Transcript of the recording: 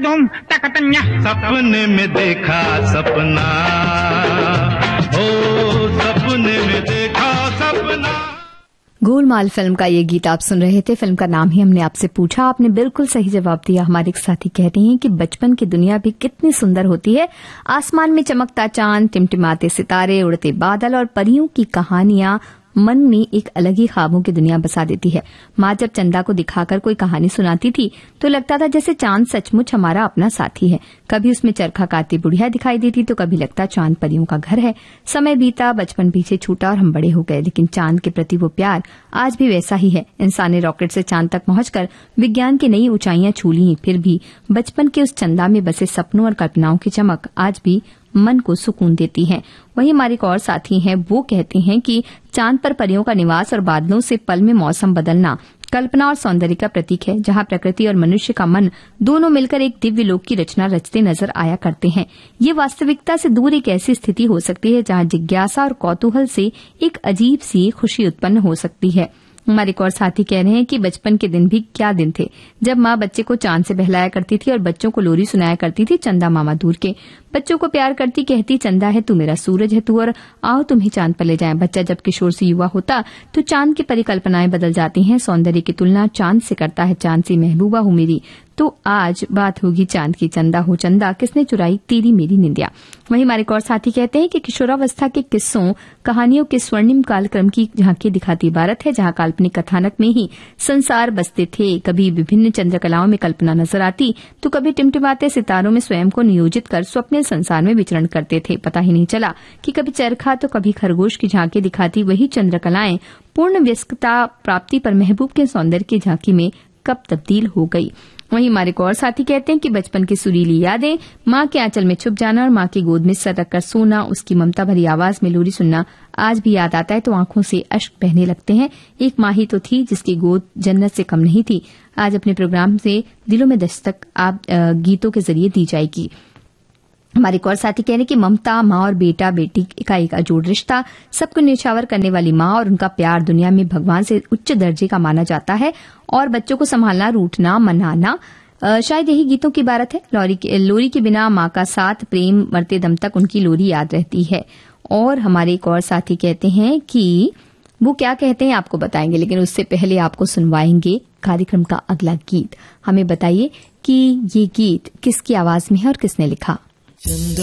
तुम तकतन्या। सपने में देखा सपना, ओ सपने में देखा सपना। गोलमाल फिल्म का ये गीत आप सुन रहे थे। फिल्म का नाम ही हमने आपसे पूछा, आपने बिल्कुल सही जवाब दिया। हमारे एक साथी कह रही हैं कि बचपन की दुनिया भी कितनी सुंदर होती है। आसमान में चमकता चांद, टिमटिमाते सितारे, उड़ते बादल और परियों की कहानियां मन में एक अलग ही ख्वाबों की दुनिया बसा देती है। माँ जब चंदा को दिखाकर कोई कहानी सुनाती थी तो लगता था जैसे चांद सचमुच हमारा अपना साथी है। कभी उसमें चरखा काटती बुढ़िया दिखाई देती तो कभी लगता चांद परियों का घर है। समय बीता, बचपन पीछे छूटा और हम बड़े हो गए, लेकिन चांद के प्रति वो प्यार आज भी वैसा ही है। इंसान ने रॉकेट से चांद तक पहुंचकर विज्ञान की नई ऊंचाइयां छू ली, फिर भी बचपन के उस चंदा में बसे सपनों और कल्पनाओं की चमक आज भी मन को सुकून देती है। वहीं हमारे एक और साथी हैं, वो कहते हैं कि चांद पर परियों का निवास और बादलों से पल में मौसम बदलना कल्पना और सौंदर्य का प्रतीक है, जहां प्रकृति और मनुष्य का मन दोनों मिलकर एक दिव्य लोक की रचना रचते नजर आया करते हैं। ये वास्तविकता से दूर एक ऐसी स्थिति हो सकती है जहां जिज्ञासा और कौतूहल से एक अजीब सी खुशी उत्पन्न हो सकती है। हमारे एक और साथी कह रहे हैं कि बचपन के दिन भी क्या दिन थे, जब माँ बच्चे को चांद से बहलाया करती थी और बच्चों को लोरी सुनाया करती थी चंदा मामा दूर के। बच्चों को प्यार करती कहती चंदा है तू मेरा सूरज है तू, और आओ तुम्हें चांद पर ले जाएं। बच्चा जब किशोर से युवा होता तो चांद की परिकल्पनाएं बदल जाती हैं। सौंदर्य की तुलना चांद से करता है, चांद सी महबूबा हूँ मेरी। तो आज बात होगी चांद की। चंदा हो चंदा, किसने चुराई तेरी मेरी निंदिया। वहीं हमारे एक और साथी कहते हैं कि किशोरावस्था के किस्सों कहानियों के स्वर्णिम कालक्रम की झांकी दिखाती इबारत है, जहां काल्पनिक कथानक में ही संसार बसते थे। कभी विभिन्न चंद्रकलाओं में कल्पना नजर आती तो कभी टिमटिमाते सितारों में स्वयं को नियोजित कर स्वप्न संसार में विचरण करते थे। पता ही नहीं चला कि कभी चरखा तो कभी खरगोश की झांकी दिखाती वही चंद्रकलाएं पूर्ण व्यस्कता प्राप्ति पर महबूब के सौंदर्य की झांकी में कब तब्दील हो गई। वहीं हमारे को और साथी कहते हैं कि बचपन की सुरीली यादें, माँ के आंचल में छुप जाना और माँ की गोद में सर रखकर सोना, उसकी ममता भरी आवाज में लोरी सुनना आज भी याद आता है तो आंखों से अश्क बहने लगते हैं। एक माँ ही तो थी जिसकी गोद जन्नत से कम नहीं थी। आज अपने प्रोग्राम से दिलों में दस्तक आप गीतों के जरिए दी जाएगी। हमारे एक और साथी कह रहे हैं कि ममता, माँ और बेटा बेटी का एक अजोड़ रिश्ता, सबको न्यौछावर करने वाली माँ और उनका प्यार दुनिया में भगवान से उच्च दर्जे का माना जाता है। और बच्चों को संभालना, रूठना, मनाना, शायद यही गीतों की इबारत है। लोरी के बिना माँ का साथ, प्रेम मरते दम तक उनकी लोरी याद रहती है। और हमारे एक और साथी कहते हैं कि वो क्या कहते हैं आपको बताएंगे, लेकिन उससे पहले आपको सुनवाएंगे कार्यक्रम का अगला गीत। हमें बताइए कि ये गीत किसकी आवाज में है और किसने लिखा।